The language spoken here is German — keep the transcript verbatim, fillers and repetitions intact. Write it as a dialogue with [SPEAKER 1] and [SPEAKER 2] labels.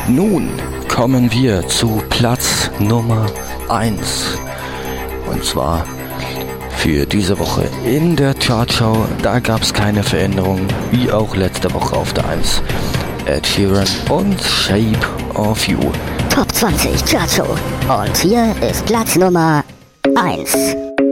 [SPEAKER 1] Und nun kommen wir zu Platz Nummer eins. Und zwar für diese Woche in der Chartshow. Da gab es keine Veränderung, wie auch letzte Woche auf der eins. Ed Sheeran und Shape of You.
[SPEAKER 2] Top zwanzig Chartshow. Und hier ist Platz Nummer eins.